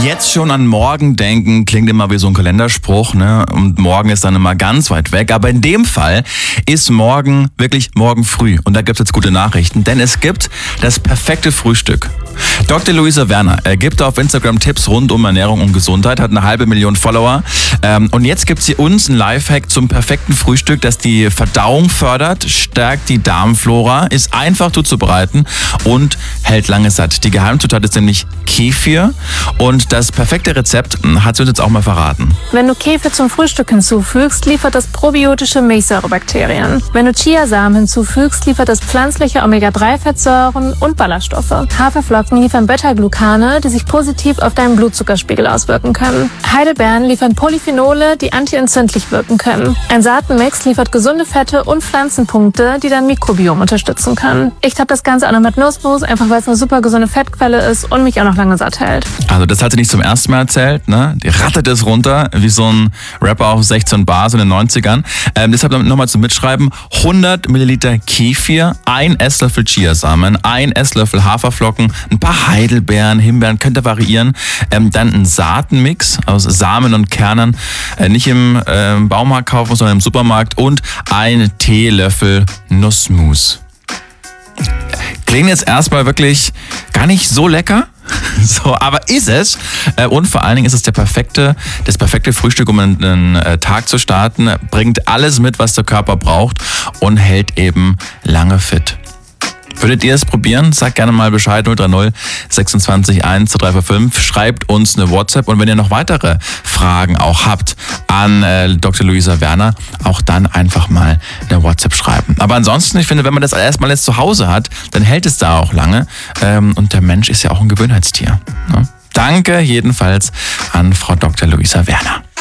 Jetzt schon an morgen denken, klingt immer wie so ein Kalenderspruch, ne? Und morgen ist dann immer ganz weit weg. Aber in dem Fall ist morgen wirklich morgen früh. Und da gibt es jetzt gute Nachrichten, denn es gibt das perfekte Frühstück. Dr. Luisa Werner gibt auf Instagram Tipps rund um Ernährung und Gesundheit, hat 500.000 Follower. Und jetzt gibt sie uns einen Lifehack zum perfekten Frühstück, das die Verdauung fördert, stärkt die Darmflora, ist einfach zuzubereiten und hält lange satt. Die Geheimzutat ist nämlich Kefir und das perfekte Rezept hat sie uns jetzt auch mal verraten. Wenn du Kefir zum Frühstück hinzufügst, liefert das probiotische Milchsäurebakterien. Wenn du Chiasamen hinzufügst, liefert das pflanzliche Omega-3-Fettsäuren und Ballaststoffe. Haferflocken liefern Beta-Glucane, die sich positiv auf deinen Blutzuckerspiegel auswirken können. Heidelbeeren liefern Polyphenole, die antientzündlich wirken können. Ein Saatenmix liefert gesunde Fette und Pflanzenpunkte, die dein Mikrobiom unterstützen können. Ich habe das Ganze auch noch mit Nussmus, einfach weil es eine super gesunde Fettquelle ist und mich auch noch lange satt hält. Also das hat sie nicht zum ersten Mal erzählt, ne? Die rattet es runter, wie so ein Rapper auf 16 Bars in den 90ern. Deshalb nochmal zum Mitschreiben: 100 Milliliter Kefir, 1 Esslöffel Chiasamen, 1 Esslöffel Haferflocken, ein paar Heidelbeeren, Himbeeren, könnt ihr variieren. Dann ein Saatenmix aus Samen und Kernen, nicht im Baumarkt kaufen, sondern im Supermarkt, und ein Teelöffel Nussmus. Klingt jetzt erstmal wirklich gar nicht so lecker. So, aber ist es. Und vor allen Dingen ist es das perfekte Frühstück, um einen Tag zu starten. Bringt alles mit, was der Körper braucht und hält eben lange fit. Würdet ihr es probieren? Sagt gerne mal Bescheid, 030 26 1 345. Schreibt uns eine WhatsApp, und wenn ihr noch weitere Fragen auch habt an Dr. Luisa Werner, auch dann einfach mal eine WhatsApp schreiben. Aber ansonsten, ich finde, wenn man das erstmal jetzt zu Hause hat, dann hält es da auch lange. Und der Mensch ist ja auch ein Gewohnheitstier. Ne? Danke jedenfalls an Frau Dr. Luisa Werner.